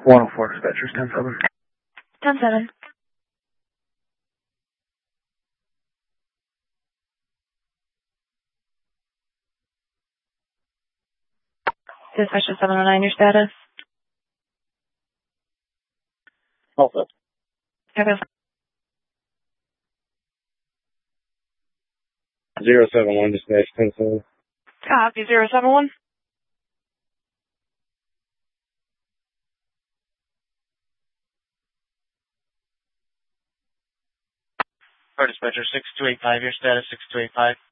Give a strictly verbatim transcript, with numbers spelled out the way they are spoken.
one oh four dispatchers, ten seven. ten seven. Dispatcher seven oh nine, your status? Also. Okay. zero seven one dispatch, ten seven. Copy, zero seven one. Car dispatcher six two eight five, your status six two eight five.